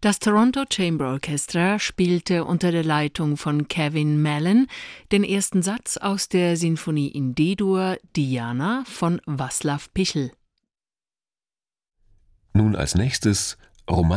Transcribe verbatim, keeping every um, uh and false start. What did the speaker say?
Das Toronto Chamber Orchestra spielte unter der Leitung von Kevin Mallon den ersten Satz aus der Sinfonie in D-Dur Diana von Václav Pichel. Nun als nächstes Romantik